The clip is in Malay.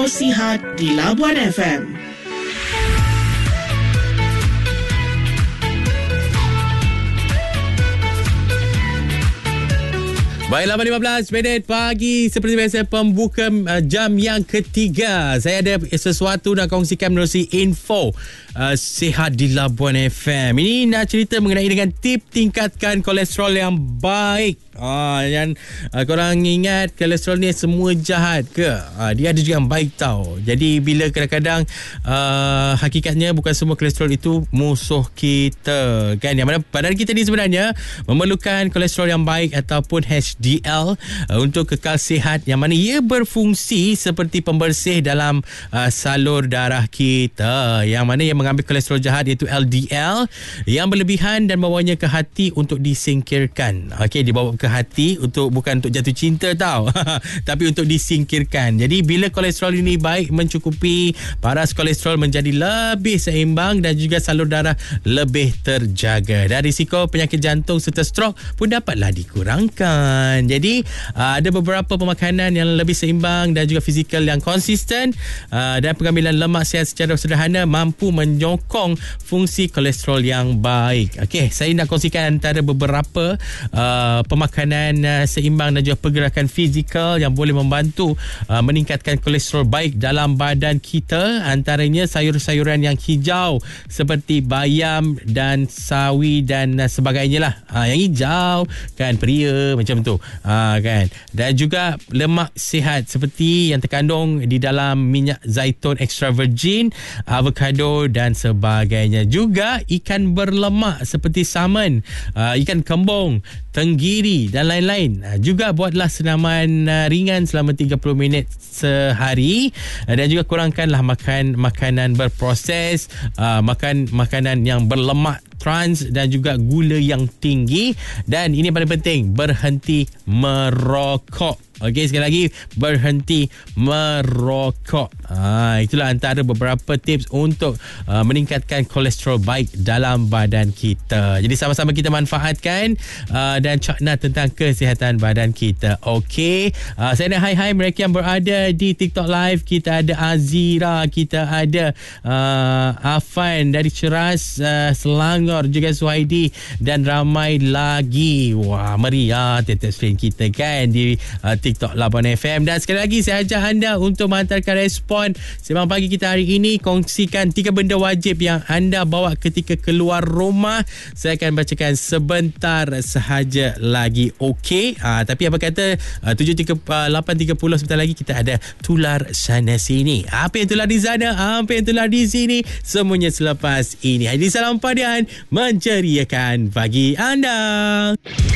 Kolesterol Sihat di Labuan FM. Baiklah, 15 minit pagi. Seperti biasa, pembuka jam yang ketiga. Saya ada sesuatu nak kongsikan menerusi info sihat di Labuan FM. Ini nak cerita mengenai dengan tip tingkatkan kolesterol yang baik. Yang korang ingat kolesterol ni semua jahat ke? Dia ada juga yang baik tau. Jadi bila kadang-kadang hakikatnya bukan semua kolesterol itu musuh kita, kan? Yang mana badan kita ni sebenarnya memerlukan kolesterol yang baik ataupun HDL untuk kekal sihat, yang mana ia berfungsi seperti pembersih dalam salur darah kita, yang mana ia mengambil kolesterol jahat iaitu LDL yang berlebihan dan bawanya ke hati untuk disingkirkan. Okey, dibawa ke hati bukan untuk jatuh cinta tau tapi untuk disingkirkan. Jadi bila kolesterol ini baik mencukupi, paras kolesterol menjadi lebih seimbang dan juga salur darah lebih terjaga, dan risiko penyakit jantung serta strok pun dapatlah dikurangkan. Jadi ada beberapa pemakanan yang lebih seimbang dan juga fizikal yang konsisten, dan pengambilan lemak sihat secara sederhana mampu menyokong fungsi kolesterol yang baik. Okey, saya nak kongsikan antara beberapa pemakanan seimbang dan juga pergerakan fizikal yang boleh membantu meningkatkan kolesterol baik dalam badan kita. Antaranya sayur-sayuran yang hijau seperti bayam dan sawi dan sebagainya lah. Yang hijau kan, peria macam tu, kan. Dan juga lemak sihat seperti yang terkandung di dalam minyak zaitun extra virgin, avocado dan sebagainya. Juga ikan berlemak seperti salmon, ikan kembung, tenggiri dan lain-lain. Juga buatlah senaman ringan selama 30 minit sehari, dan juga kurangkanlah makan makanan berproses, makan makanan yang berlemak trans dan juga gula yang tinggi, dan ini paling penting, berhenti merokok. Okey, sekali lagi, berhenti merokok. Itulah antara beberapa tips untuk meningkatkan kolesterol baik dalam badan kita. Jadi sama-sama kita manfaatkan dan cakna tentang kesihatan badan kita. Okey, saya nak hai mereka yang berada di TikTok Live. Kita ada Azira, kita ada Afan dari Ceras, Selangor, juga Suhaidi dan ramai lagi. Wah, meriah tetap stream kita kan di TikTok Labuan FM. Dan sekali lagi saya ajak anda untuk menghantarkan respon sembang pagi kita hari ini. Kongsikan 3 benda wajib yang anda bawa ketika keluar rumah. Saya akan bacakan sebentar sahaja lagi. Okey, tapi apa kata 8.30 sebentar lagi kita ada tular sana sini. Apa yang tular di sana, apa yang tular di sini, semuanya selepas ini. Jadi salam padian menceriakan pagi anda.